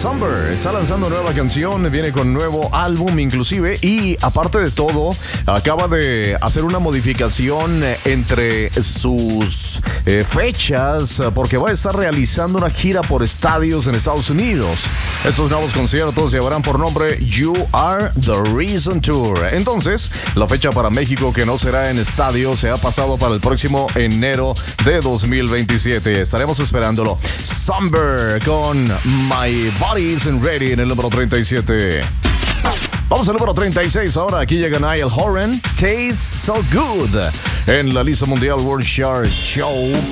Somber está lanzando nueva canción, viene con nuevo álbum inclusive y aparte de todo acaba de hacer una modificación entre sus fechas porque va a estar realizando una gira por estadios en Estados Unidos. Estos nuevos conciertos llevarán por nombre You Are The Reason Tour. Entonces, la fecha para México, que no será en estadio, se ha pasado para el próximo enero de 2027. Estaremos esperándolo. Somber con My Body Isn't Ready en el número 37. Vamos al número 36 ahora. Aquí llega Niall Horan, Tastes So Good, en la lista mundial World Chart Show